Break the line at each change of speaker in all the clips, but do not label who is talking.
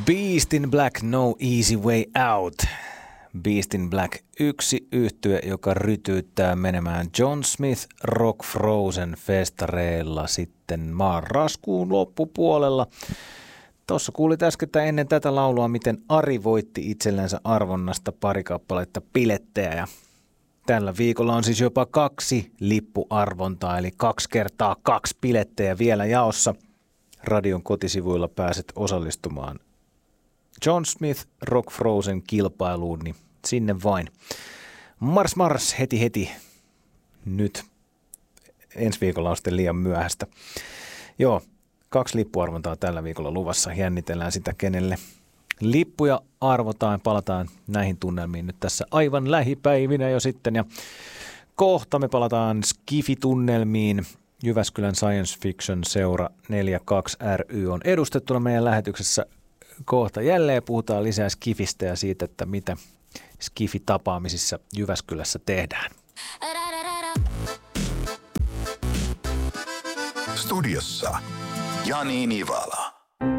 Beast in Black, No Easy Way Out. Beast in Black, yksi yhtye, joka rytyyttää menemään John Smith Rock Frozen festareilla sitten marraskuun loppupuolella. Tuossa kuulit äsken ennen tätä laulua, miten Ari voitti itsellensä arvonnasta pari kappaletta bilettejä. Ja tällä viikolla on siis jopa 2 lippuarvontaa, eli 2 kertaa 2 bilettejä vielä jaossa. Radion kotisivuilla pääset osallistumaan John Smith Rock Frozen kilpailuun, niin sinne vain. Mars heti. Nyt ensi viikolla on sitten liian myöhäistä. Joo, 2 lippuarvontaa tällä viikolla luvassa. Jännitellään sitä, kenelle lippuja arvotaan. Palataan näihin tunnelmiin nyt tässä aivan lähipäivinä jo sitten. Ja kohta me palataan Skifi-tunnelmiin. Jyväskylän Science Fiction Seura 42 ry on edustettuna meidän lähetyksessä. Kohta jälleen puhutaan lisää Skifistä ja siitä, että mitä Skifi-tapaamisissa Jyväskylässä tehdään.
Studiossa Jani Nivala.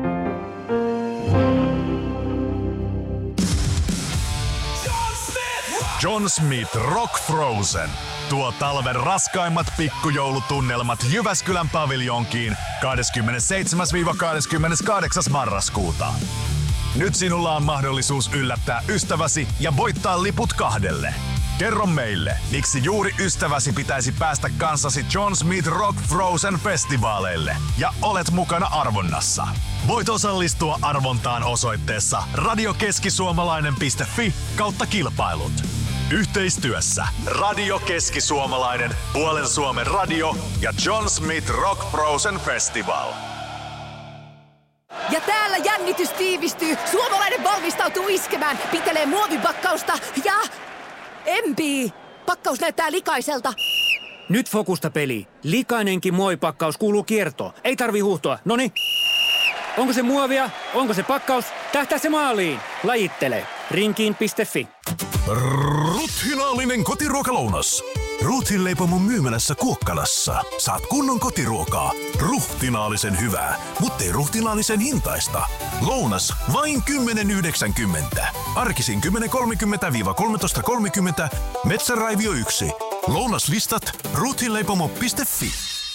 John Smith Rock Frozen tuo talven raskaimmat pikkujoulutunnelmat Jyväskylän paviljonkiin 27-28. marraskuuta. Nyt sinulla on mahdollisuus yllättää ystäväsi ja voittaa liput 2. Kerro meille, miksi juuri ystäväsi pitäisi päästä kanssasi John Smith Rock Frozen festivaaleille ja olet mukana arvonnassa. Voit osallistua arvontaan osoitteessa radiokeskisuomalainen.fi/kilpailut. Yhteistyössä Radio Keski-Suomalainen, Puolen Suomen radio ja John Smith Rock Frozen Festival.
Ja täällä jännitys tiivistyy. Suomalainen valmistautuu iskemään, pitelee muovipakkausta ja empii. Pakkaus näyttää likaiselta.
Nyt fokusta peli. Likainenkin muovipakkaus kuuluu kiertoon. Ei tarvi huuhtoa. Noniin. Onko se muovia? Onko se pakkaus? Tähtää se maaliin. Lajittele. Rinkiin.fi.
Ruthinaallinen kotiruokalounas. Ruthin leipomon myymälässä Kuokkalassa. Saat kunnon kotiruokaa. Ruhtinaallisen hyvää, mutta ei ruhtinaallisen hintaista. Lounas vain 10,90. Arkisin 10.30–13.30. Metsäraivio 1. Lounaslistat ruthinleipomo.fi.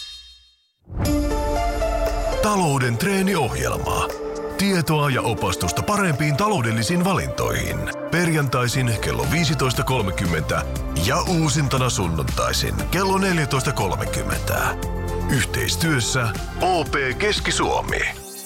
Talouden treeniohjelma. Tietoa ja opastusta parempiin taloudellisiin valintoihin. Perjantaisin kello 15.30 ja uusintana sunnuntaisin kello 14.30. Yhteistyössä OP Keski-Suomi.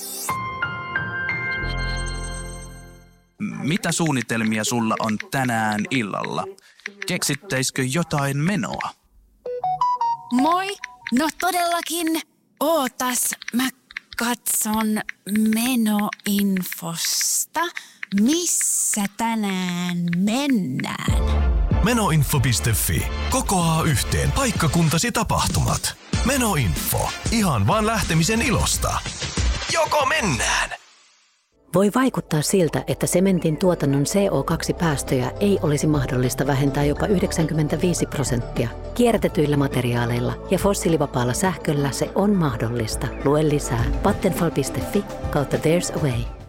Mitä suunnitelmia sulla on tänään illalla? Keksittäisikö jotain menoa?
Moi! No todellakin. Ootas, mä katson menoinfosta. Missä tänään mennään?
Menoinfo.fi kokoaa yhteen paikkakuntasi tapahtumat. Menoinfo. Ihan vaan lähtemisen ilosta. Joko mennään?
Voi vaikuttaa siltä, että sementin tuotannon CO2-päästöjä ei olisi mahdollista vähentää jopa 95%. Kierrätetyillä materiaaleilla ja fossiilivapaalla sähköllä se on mahdollista. Lue lisää Vattenfall.fi/There's a way.